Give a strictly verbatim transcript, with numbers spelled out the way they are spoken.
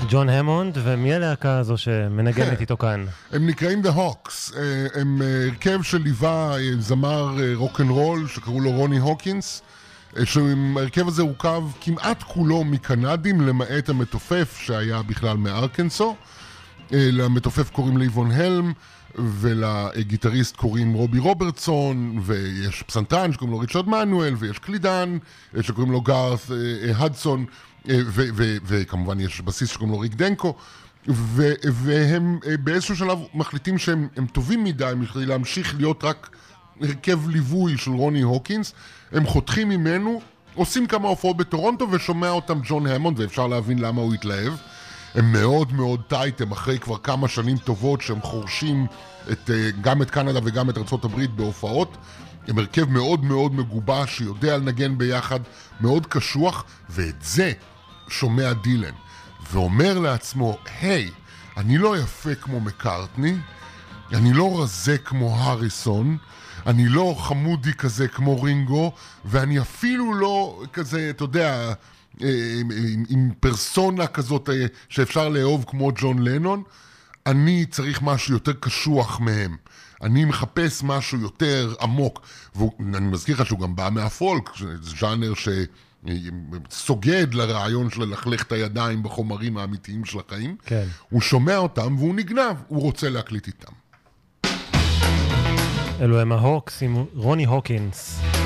ג'ון המונד, ומי הלהקה הזו שמנגנת איתו כאן? הם נקראים The Hawks, הם הרכב שליווה זמר רוק'נ'רול שקראו לו רוני הוקינס, שהרכב הזה הורכב כמעט כולו מקנדים, למעט המתופף שהיה בכלל מארקנסו. למתופף קוראים ליבון הלם, ולגיטריסט קוראים רובי רוברטסון, ויש פסנתרן שקוראים לו ריצ'רד מנואל, ויש קלידן שקוראים לו גארת הדסון, וכמובן יש בסיס שקוראים לו ריק דנקו, והם באיזשהו שלב מחליטים שהם טובים מדי כדי להמשיך להיות רק הרכב ליווי של רוני הוקינס. הם חותכים ממנו, עושים כמה הופעות בטורונטו ושומע אותם ג'ון המונד, ואפשר להבין למה הוא התלהב. הם מאוד מאוד טייט, הם אחרי כבר כמה שנים טובות שהם חורשים את, גם את קנדה וגם את ארצות הברית בהופעות. הם הרכב מאוד מאוד מגובש, שיודע לנגן ביחד, מאוד קשוח, ואת זה שומע דילן ואומר לעצמו, היי, אני לא יפה כמו מקארטני, אני לא רזה כמו הריסון, אני לא חמודי כזה כמו רינגו, ואני אפילו לא כזה, אתה יודע, עם, עם, עם פרסונה כזאת שאפשר לאהוב כמו ג'ון לנון. אני צריך משהו יותר קשוח מהם, אני מחפש משהו יותר עמוק, ואני מזכיר לך שהוא גם בא מהפולק, זה ז'אנר שסוגד לרעיון של לחלך את הידיים בחומרים האמיתיים של החיים. כן. הוא שומע אותם והוא נגנב, הוא רוצה להקליט איתם. אלו הם ההוקס עם רוני הוקינס.